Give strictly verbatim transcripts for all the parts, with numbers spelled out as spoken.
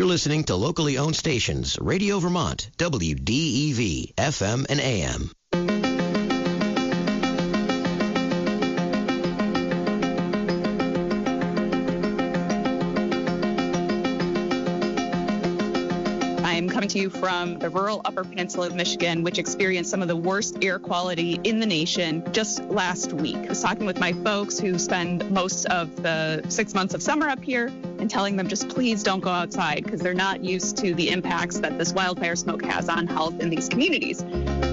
You're listening to locally owned stations, Radio Vermont, W D E V, F M and A M. I'm coming to you from the rural Upper Peninsula of Michigan, which experienced some of the worst air quality in the nation just last week. I was talking with my folks who spend most of the six months of summer up here and telling them just please don't go outside because they're not used to the impacts that this wildfire smoke has on health in these communities.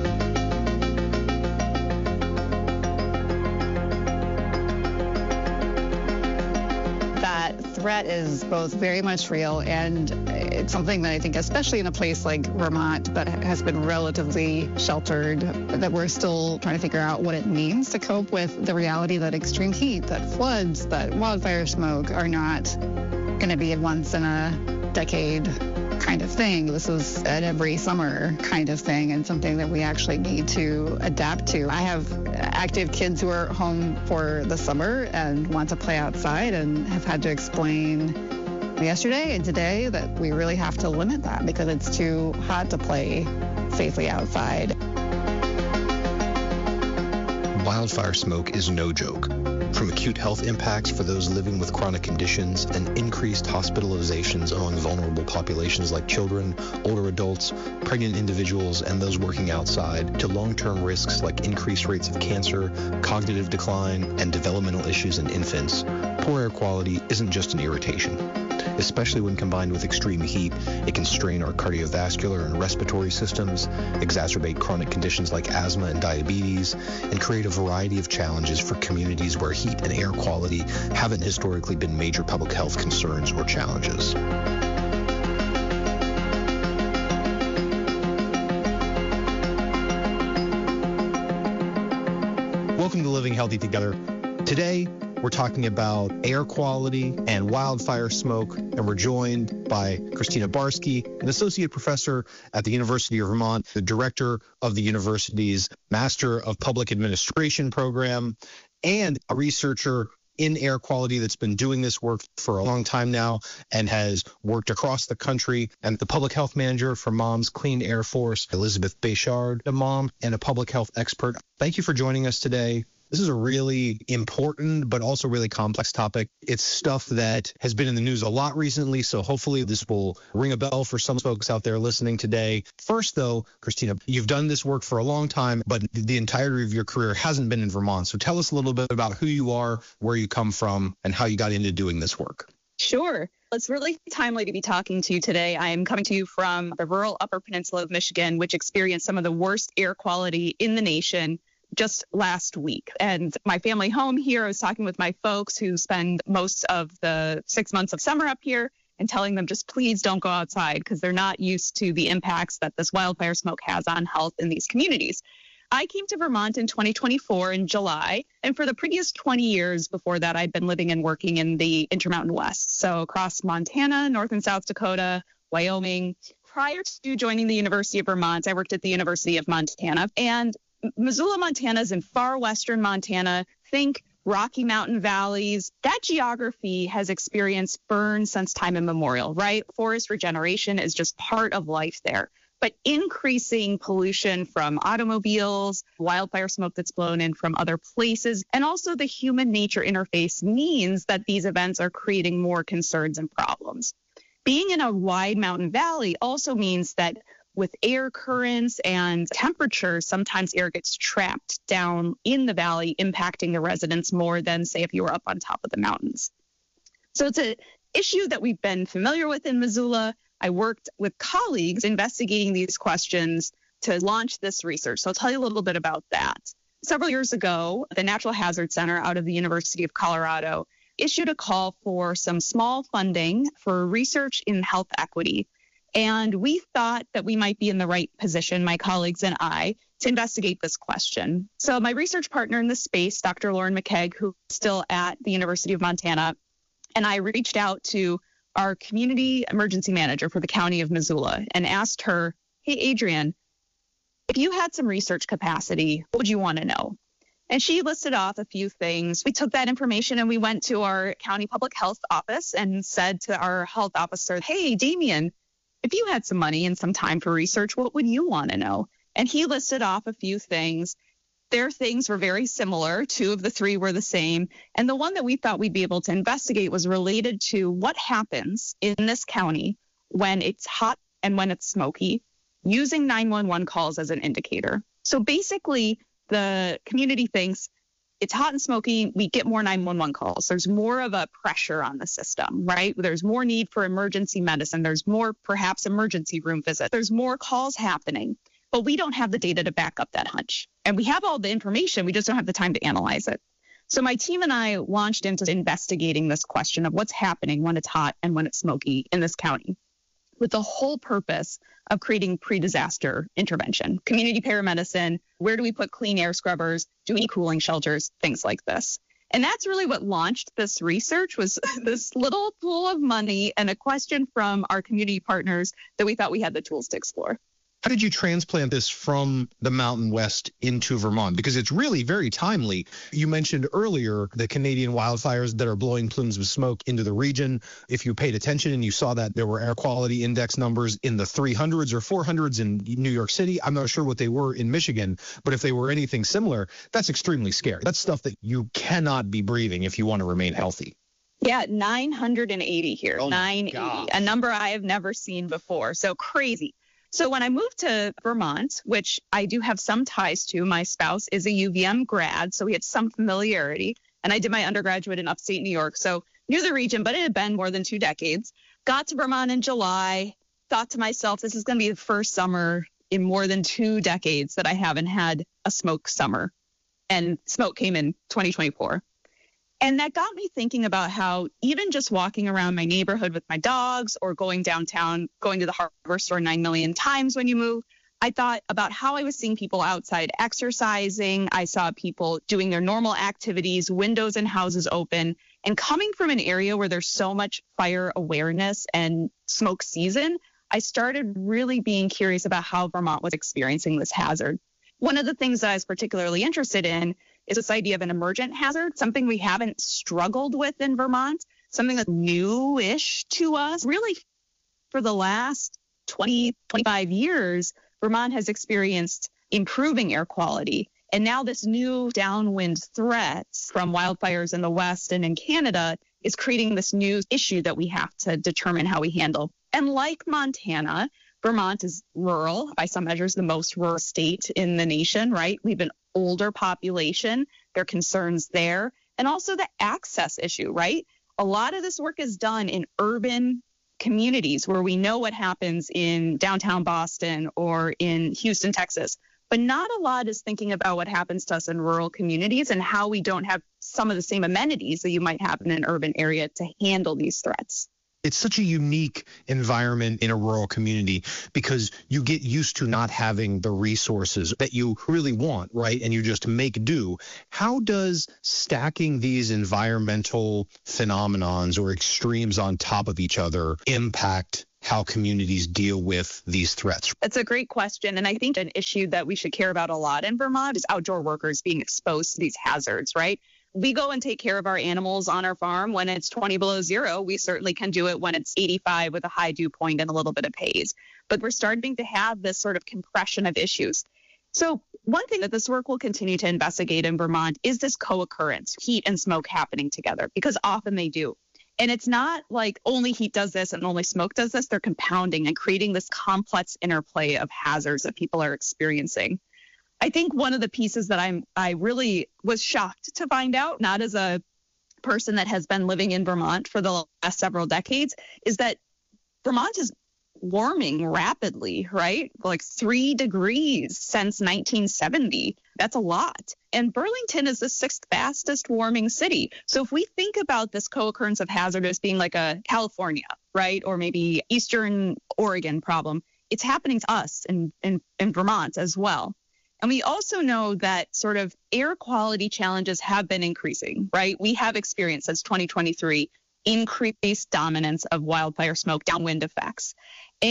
Threat is both very much real, and it's something that I think, especially in a place like Vermont that has been relatively sheltered, that we're still trying to figure out what it means to cope with the reality that extreme heat, that floods, that wildfire smoke are not going to be a once in a decade kind of thing. This is an every summer kind of thing, and something that we actually need to adapt to. I have active kids who are home for the summer and want to play outside, and have had to explain yesterday and today that we really have to limit that because it's too hot to play safely outside. Wildfire smoke is no joke. From acute health impacts for those living with chronic conditions and increased hospitalizations among vulnerable populations like children, older adults, pregnant individuals, and those working outside, to long-term risks like increased rates of cancer, cognitive decline, and developmental issues in infants, poor air quality isn't just an irritation. Especially when combined with extreme heat, it can strain our cardiovascular and respiratory systems, exacerbate chronic conditions like asthma and diabetes, and create a variety of challenges for communities where heat and air quality haven't historically been major public health concerns or challenges. Welcome to Living Healthy Together. Today, we're talking about air quality and wildfire smoke, and we're joined by Christina Barsky, an associate professor at the University of Vermont, the director of the university's Master of Public Administration program, and a researcher in air quality that's been doing this work for a long time now and has worked across the country, and the public health manager for Moms Clean Air Force, Elizabeth Béchard, a mom and a public health expert. Thank you for joining us today. This is a really important but also really complex topic. It's stuff that has been in the news a lot recently, so hopefully this will ring a bell for some folks out there listening today. First, though, Christina, you've done this work for a long time, but the entirety of your career hasn't been in Vermont. So tell us a little bit about who you are, where you come from, and how you got into doing this work. Sure. It's really timely to be talking to you today. I am coming to you from the rural Upper Peninsula of Michigan, which experienced some of the worst air quality in the nation just last week. And my family home here, I was talking with my folks who spend most of the six months of summer up here and telling them just please don't go outside because they're not used to the impacts that this wildfire smoke has on health in these communities. I came to Vermont in twenty twenty-four in July, and for the previous twenty years before that, I'd been living and working in the Intermountain West, so across Montana, North and South Dakota, Wyoming. Prior to joining the University of Vermont, I worked at the University of Montana, and Missoula, Montana is in far western Montana. Think Rocky Mountain valleys. That geography has experienced burn since time immemorial, right? Forest regeneration is just part of life there. But increasing pollution from automobiles, wildfire smoke that's blown in from other places, and also the human-nature interface means that these events are creating more concerns and problems. Being in a wide mountain valley also means that with air currents and temperatures, sometimes air gets trapped down in the valley, impacting the residents more than, say, if you were up on top of the mountains. So it's an issue that we've been familiar with in Missoula. I worked with colleagues investigating these questions to launch this research. So I'll tell you a little bit about that. Several years ago, the Natural Hazard Center out of the University of Colorado issued a call for some small funding for research in health equity. And we thought that we might be in the right position, my colleagues and I, to investigate this question. So my research partner in this space, Doctor Lauren McKeag, who's still at the University of Montana, and I reached out to our community emergency manager for the county of Missoula and asked her, hey, Adrienne, if you had some research capacity, what would you want to know? And she listed off a few things. We took that information and we went to our county public health office and said to our health officer, hey, Damien, if you had some money and some time for research, what would you want to know? And he listed off a few things. Their things were very similar. Two of the three were the same. And the one that we thought we'd be able to investigate was related to what happens in this county when it's hot and when it's smoky, using nine one one calls as an indicator. So basically, the community thinks it's hot and smoky, we get more nine one one calls. There's more of a pressure on the system, right? There's more need for emergency medicine. There's more perhaps emergency room visits. There's more calls happening, but we don't have the data to back up that hunch. And we have all the information, we just don't have the time to analyze it. So my team and I launched into investigating this question of what's happening when it's hot and when it's smoky in this county, with the whole purpose of creating pre-disaster intervention, community paramedicine, where do we put clean air scrubbers, do we need cooling shelters, things like this. And that's really what launched this research, was this little pool of money and a question from our community partners that we thought we had the tools to explore. How did you transplant this from the Mountain West into Vermont? Because it's really very timely. You mentioned earlier the Canadian wildfires that are blowing plumes of smoke into the region. If you paid attention and you saw that there were air quality index numbers in the three hundreds or four hundreds in New York City, I'm not sure what they were in Michigan, but if they were anything similar, that's extremely scary. That's stuff that you cannot be breathing if you want to remain healthy. Yeah, nine hundred eighty here, oh nine eighty, a number I have never seen before. So crazy. So when I moved to Vermont, which I do have some ties to, my spouse is a U V M grad, so we had some familiarity. And I did my undergraduate in upstate New York, so knew the region, but it had been more than two decades. Got to Vermont in July, thought to myself, this is going to be the first summer in more than two decades that I haven't had a smoke summer. And smoke came in twenty twenty-four. And that got me thinking about how even just walking around my neighborhood with my dogs or going downtown, going to the hardware store nine million times when you move, I thought about how I was seeing people outside exercising. I saw people doing their normal activities, windows in houses open, and coming from an area where there's so much fire awareness and smoke season, I started really being curious about how Vermont was experiencing this hazard. One of the things that I was particularly interested in is this idea of an emergent hazard, something we haven't struggled with in Vermont, something that's new-ish to us. Really, for the last twenty, twenty-five years, Vermont has experienced improving air quality. And now this new downwind threat from wildfires in the West and in Canada is creating this new issue that we have to determine how we handle. And like Montana, Vermont is rural, by some measures, the most rural state in the nation, right? We have an older population, there are concerns there, and also the access issue, right? A lot of this work is done in urban communities where we know what happens in downtown Boston or in Houston, Texas, but not a lot is thinking about what happens to us in rural communities and how we don't have some of the same amenities that you might have in an urban area to handle these threats. It's such a unique environment in a rural community because you get used to not having the resources that you really want, right? And you just make do. How does stacking these environmental phenomenons or extremes on top of each other impact how communities deal with these threats? That's a great question. And I think an issue that we should care about a lot in Vermont is outdoor workers being exposed to these hazards, right? We go and take care of our animals on our farm when it's twenty below zero. We certainly can do it when it's eighty-five with a high dew point and a little bit of haze. But we're starting to have this sort of compression of issues. So one thing that this work will continue to investigate in Vermont is this co-occurrence, heat and smoke happening together, because often they do. And it's not like only heat does this and only smoke does this. They're compounding and creating this complex interplay of hazards that people are experiencing. I think one of the pieces that I'm I really was shocked to find out, not as a person that has been living in Vermont for the last several decades, is that Vermont is warming rapidly, right? Like three degrees since nineteen seventy. That's a lot. And Burlington is the sixth fastest warming city. So if we think about this co-occurrence of hazard as being like a California, right, or maybe Eastern Oregon problem, it's happening to us in, in, in Vermont as well. And we also know that sort of air quality challenges have been increasing, right? We have experienced since twenty twenty-three increased dominance of wildfire smoke, downwind effects. And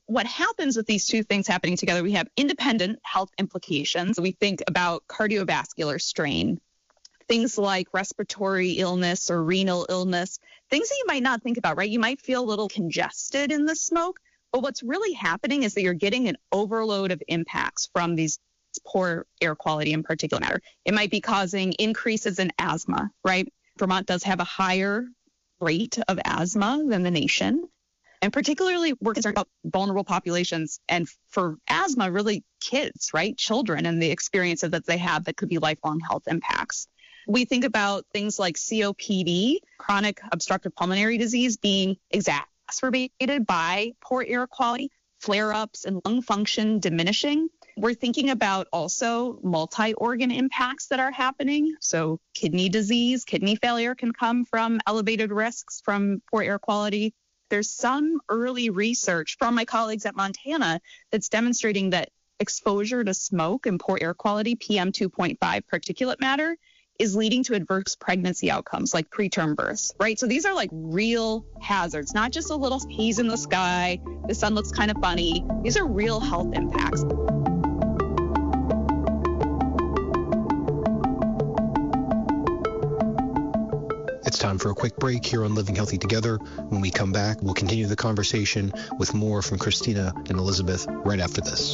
what happens with these two things happening together, we have independent health implications. We think about cardiovascular strain, things like respiratory illness or renal illness, things that you might not think about, right? You might feel a little congested in the smoke, but what's really happening is that you're getting an overload of impacts from these poor air quality in particulate matter. It might be causing increases in asthma, right? Vermont does have a higher rate of asthma than the nation. And particularly, we're concerned about vulnerable populations. And for asthma, really kids, right? Children and the experiences that they have that could be lifelong health impacts. We think about things like C O P D, chronic obstructive pulmonary disease, being exacerbated by poor air quality, flare-ups and lung function diminishing. We're thinking about also multi-organ impacts that are happening. So kidney disease, kidney failure can come from elevated risks from poor air quality. There's some early research from my colleagues at Montana that's demonstrating that exposure to smoke and poor air quality, P M two point five particulate matter, is leading to adverse pregnancy outcomes like preterm births, right? So these are like real hazards, not just a little haze in the sky, the sun looks kind of funny. These are real health impacts. It's time for a quick break here on Living Healthy Together. When we come back, we'll continue the conversation with more from Christina and Elizabeth right after this.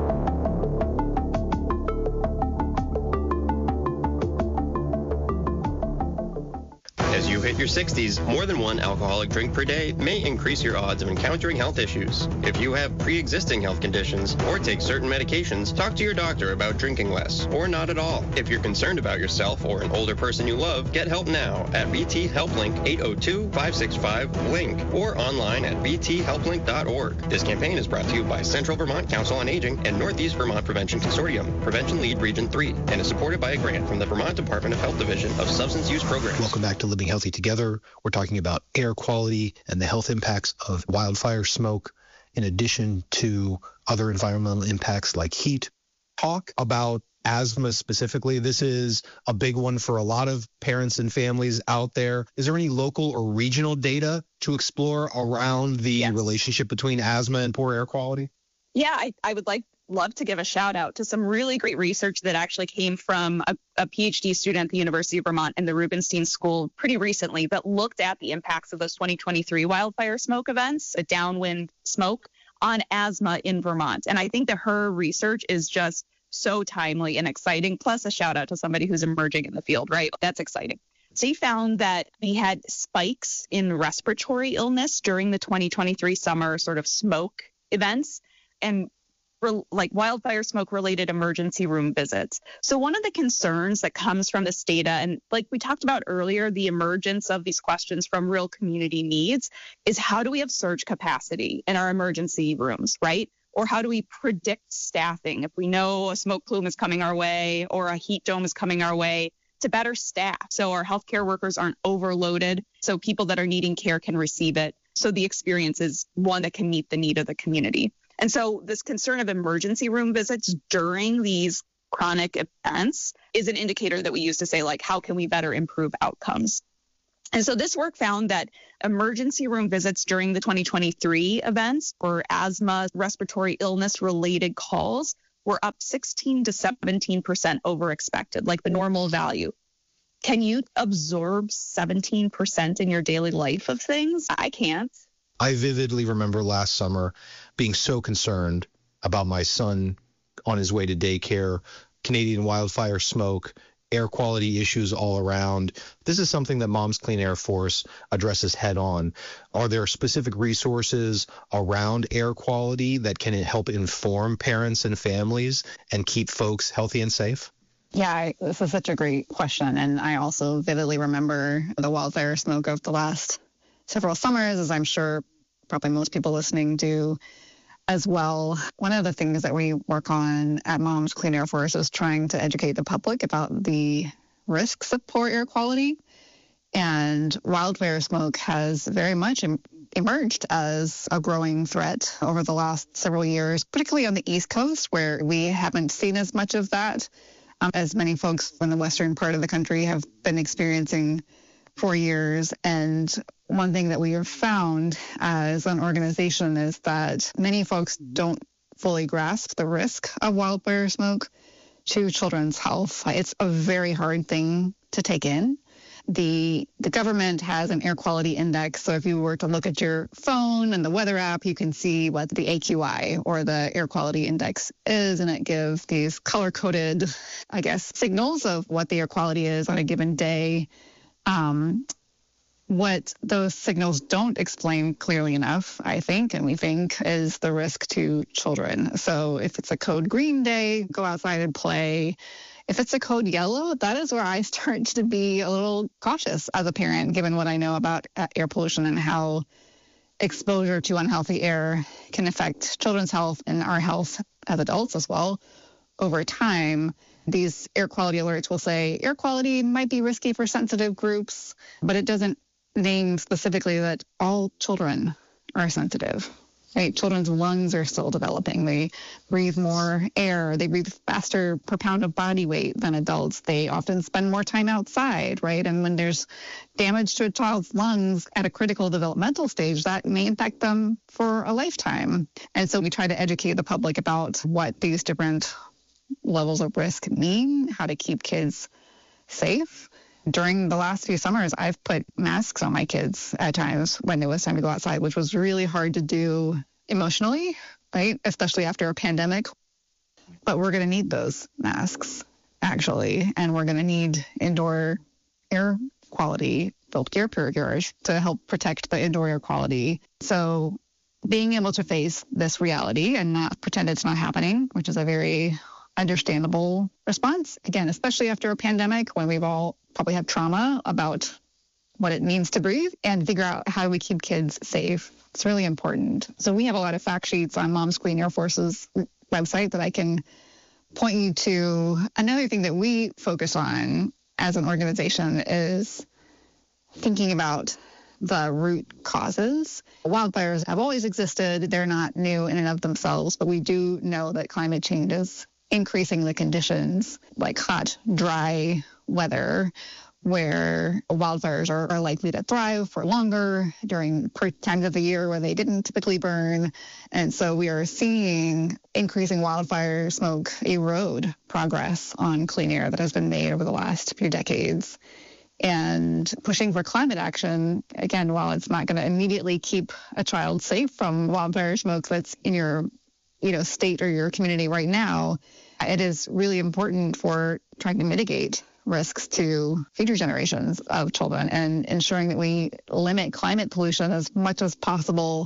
As you hit your sixties, more than one alcoholic drink per day may increase your odds of encountering health issues. If you have pre-existing health conditions or take certain medications, talk to your doctor about drinking less or not at all. If you're concerned about yourself or an older person you love, get help now at V T HelpLink eight oh two, five six five, LINK or online at v t help link dot org. This campaign is brought to you by Central Vermont Council on Aging and Northeast Vermont Prevention Consortium, Prevention Lead Region three, and is supported by a grant from the Vermont Department of Health Division of Substance Use Programs. Welcome back to Living Healthy Together. We're talking about air quality and the health impacts of wildfire smoke, in addition to other environmental impacts like heat. Talk about asthma specifically. This is a big one for a lot of parents and families out there. Is there any local or regional data to explore around the Yes. relationship between asthma and poor air quality? Yeah, I, I would like love to give a shout out to some really great research that actually came from a, a PhD student at the University of Vermont and the Rubenstein School pretty recently that looked at the impacts of those twenty twenty-three wildfire smoke events, a downwind smoke, on asthma in Vermont. And I think that her research is just so timely and exciting, plus a shout out to somebody who's emerging in the field, right? That's exciting. They found that we had spikes in respiratory illness during the twenty twenty-three summer sort of smoke events and re- like wildfire smoke related emergency room visits. So one of the concerns that comes from this data, and like we talked about earlier, the emergence of these questions from real community needs, is how do we have surge capacity in our emergency rooms, right? Or how do we predict staffing if we know a smoke plume is coming our way or a heat dome is coming our way, to better staff so our healthcare workers aren't overloaded, so people that are needing care can receive it, so the experience is one that can meet the need of the community. And so this concern of emergency room visits during these chronic events is an indicator that we use to say, like, how can we better improve outcomes? And so this work found that emergency room visits during the twenty twenty-three events for asthma, respiratory illness related calls were up sixteen to seventeen percent over expected, like the normal value. Can you absorb seventeen percent in your daily life of things? I can't. I vividly remember last summer being so concerned about my son on his way to daycare, Canadian wildfire smoke, air quality issues all around. This is something that Moms Clean Air Force addresses head on. Are there specific resources around air quality that can help inform parents and families and keep folks healthy and safe? Yeah, I, this is such a great question. And I also vividly remember the wildfire smoke of the last several summers, as I'm sure probably most people listening do as well. One of the things that we work on at Moms Clean Air Force is trying to educate the public about the risks of poor air quality. And wildfire smoke has very much em- emerged as a growing threat over the last several years, particularly on the East Coast, where we haven't seen as much of that um, as many folks in the western part of the country have been experiencing for years. And one thing that we have found as an organization is that many folks don't fully grasp the risk of wildfire smoke to children's health. It's a very hard thing to take in. The the government has an air quality index. So if you were to look at your phone and the weather app, you can see what the A Q I or the air quality index is, and it gives these color-coded, I guess, signals of what the air quality is on a given day. Um, what those signals don't explain clearly enough, I think, and we think, is the risk to children. So if it's a code green day, go outside and play. If it's a code yellow, that is where I start to be a little cautious as a parent, given what I know about air pollution and how exposure to unhealthy air can affect children's health and our health as adults as well over time. These air quality alerts will say air quality might be risky for sensitive groups, but it doesn't name specifically that all children are sensitive. Right? Children's lungs are still developing. They breathe more air. They breathe faster per pound of body weight than adults. They often spend more time outside, right? And when there's damage to a child's lungs at a critical developmental stage, that may impact them for a lifetime. And so we try to educate the public about what these different levels of risk mean, how to keep kids safe. During the last few summers, I've put masks on my kids at times when it was time to go outside, which was really hard to do emotionally, right? Especially after a pandemic. But we're going to need those masks, actually. And we're going to need indoor air quality, filtered air purifiers to help protect the indoor air quality. So being able to face this reality and not pretend it's not happening, which is a very understandable response, again, especially after a pandemic when we've all probably have trauma about what it means to breathe, and figure out how we keep kids safe. It's really important. So we have a lot of fact sheets on Moms Clean Air Force's website that I can point you to. Another thing that we focus on as an organization is thinking about the root causes. Wildfires have always existed. They're not new in and of themselves, but we do know that climate change is increasing the conditions like hot, dry weather, where wildfires are, are likely to thrive for longer during times of the year where they didn't typically burn. And so we are seeing increasing wildfire smoke erode progress on clean air that has been made over the last few decades. And pushing for climate action, again, while it's not going to immediately keep a child safe from wildfire smoke that's in your you know, state or your community right now, it is really important for trying to mitigate risks to future generations of children and ensuring that we limit climate pollution as much as possible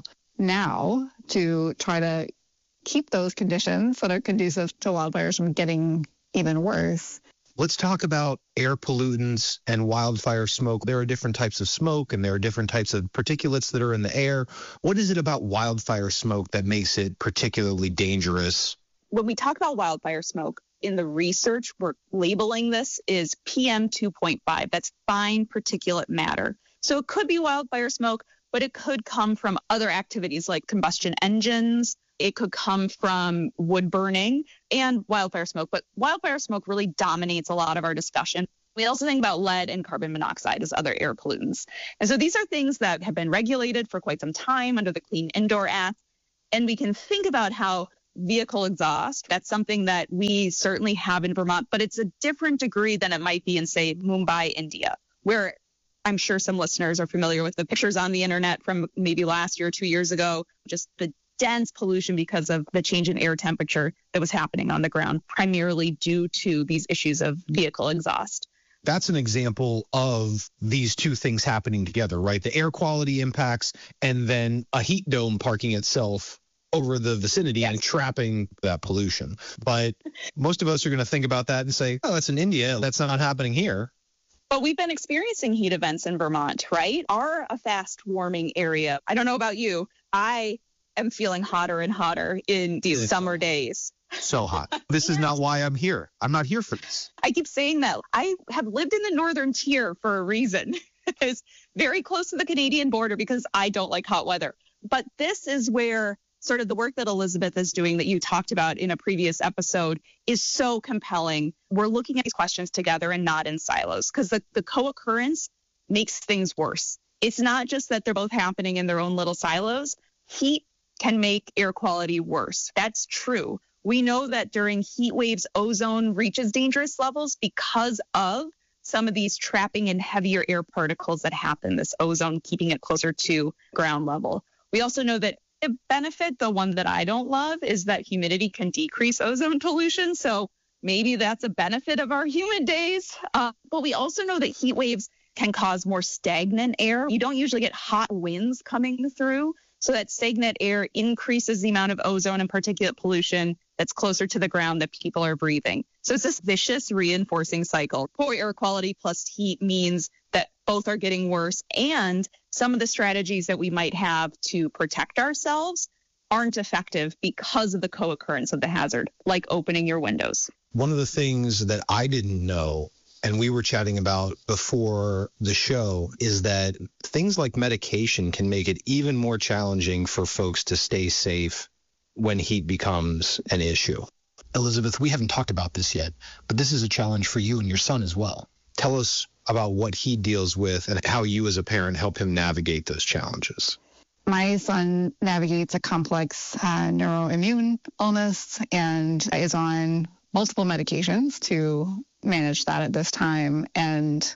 now to try to keep those conditions that are conducive to wildfires from getting even worse. Let's talk about air pollutants and wildfire smoke. There are different types of smoke and there are different types of particulates that are in the air. What is it about wildfire smoke that makes it particularly dangerous? When we talk about wildfire smoke, in the research, we're labeling this is P M two point five. That's fine particulate matter. So it could be wildfire smoke, but it could come from other activities like combustion engines. It could come from wood burning and wildfire smoke. But wildfire smoke really dominates a lot of our discussion. We also think about lead and carbon monoxide as other air pollutants. And so these are things that have been regulated for quite some time under the Clean Indoor Act. And we can think about how vehicle exhaust, that's something that we certainly have in Vermont, but it's a different degree than it might be in, say, Mumbai, India, where I'm sure some listeners are familiar with the pictures on the internet from maybe last year or two years ago, just the dense pollution because of the change in air temperature that was happening on the ground, primarily due to these issues of vehicle exhaust. That's an example of these two things happening together, right? The air quality impacts and then a heat dome parking itself over the vicinity yes. and trapping that pollution. But most of us are going to think about that and say, oh, that's in India. That's not happening here. But we've been experiencing heat events in Vermont, right? Are a fast warming area. I don't know about you. I am feeling hotter and hotter in these it's summer days. So hot. This is not why I'm here. I'm not here for this. I keep saying that. I have lived in the northern tier for a reason. It's very close to the Canadian border because I don't like hot weather. But this is where sort of the work that Elizabeth is doing that you talked about in a previous episode is so compelling. We're looking at these questions together and not in silos because the, the co-occurrence makes things worse. It's not just that they're both happening in their own little silos. Heat can make air quality worse. That's true. We know that during heat waves, ozone reaches dangerous levels because of some of these trapping and heavier air particles that happen, this ozone keeping it closer to ground level. We also know that a benefit, the one that I don't love, is that humidity can decrease ozone pollution. So maybe that's a benefit of our humid days. Uh, but we also know that heat waves can cause more stagnant air. You don't usually get hot winds coming through. So that stagnant air increases the amount of ozone and particulate pollution that's closer to the ground that people are breathing. So it's this vicious reinforcing cycle. Poor air quality plus heat means that both are getting worse, and some of the strategies that we might have to protect ourselves aren't effective because of the co-occurrence of the hazard, like opening your windows. One of the things that I didn't know, and we were chatting about before the show, is that things like medication can make it even more challenging for folks to stay safe when heat becomes an issue. Elizabeth, we haven't talked about this yet, but this is a challenge for you and your son as well. Tell us about what he deals with and how you as a parent help him navigate those challenges. My son navigates a complex uh, neuroimmune illness and is on multiple medications to manage that at this time. And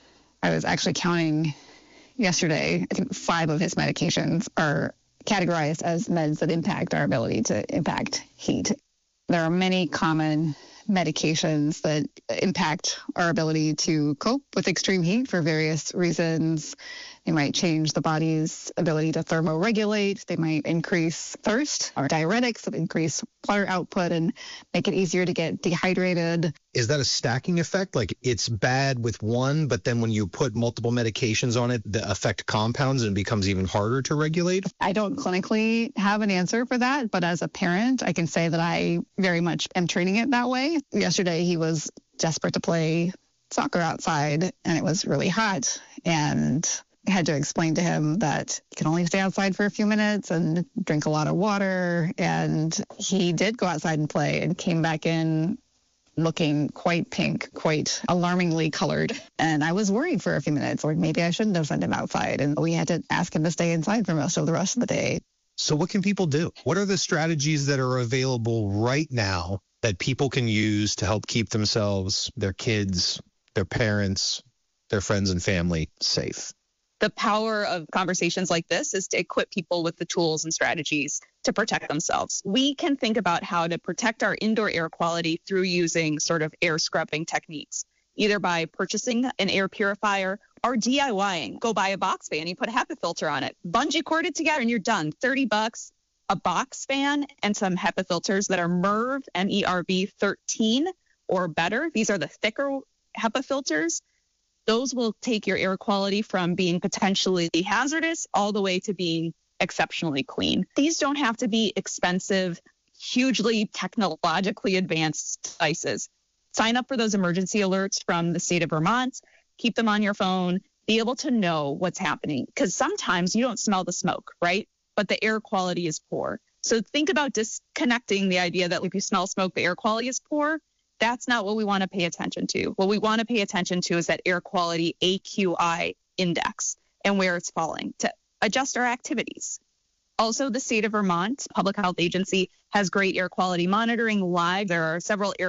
I was actually counting yesterday, I think five of his medications are categorized as meds that impact our ability to impact heat. There are many common medications that impact our ability to cope with extreme heat for various reasons. They might change the body's ability to thermoregulate. They might increase thirst, or diuretics that increase water output and make it easier to get dehydrated. Is that a stacking effect? Like it's bad with one, but then when you put multiple medications on it, the effect compounds and it becomes even harder to regulate? I don't clinically have an answer for that, but as a parent, I can say that I very much am treating it that way. Yesterday, he was desperate to play soccer outside, and it was really hot, and I had to explain to him that he can only stay outside for a few minutes and drink a lot of water. And he did go outside and play and came back in looking quite pink, quite alarmingly colored. And I was worried for a few minutes, or maybe I shouldn't have sent him outside. And we had to ask him to stay inside for most of the rest of the day. So what can people do? What are the strategies that are available right now that people can use to help keep themselves, their kids, their parents, their friends and family safe? The power of conversations like this is to equip people with the tools and strategies to protect themselves. We can think about how to protect our indoor air quality through using sort of air scrubbing techniques, either by purchasing an air purifier or DIYing. Go buy a box fan, you put a HEPA filter on it, bungee cord it together, and you're done. thirty bucks, a box fan, and some HEPA filters that are M E R V, M E R V thirteen or better. These are the thicker HEPA filters. Those will take your air quality from being potentially hazardous all the way to being exceptionally clean. These don't have to be expensive, hugely technologically advanced devices. Sign up for those emergency alerts from the state of Vermont. Keep them on your phone. Be able to know what's happening, because sometimes you don't smell the smoke, right? But the air quality is poor. So think about disconnecting the idea that if you smell smoke, the air quality is poor. That's not what we want to pay attention to. What we want to pay attention to is that air quality A Q I index and where it's falling to adjust our activities. Also, the state of Vermont Public Health Agency has great air quality monitoring live. There are several air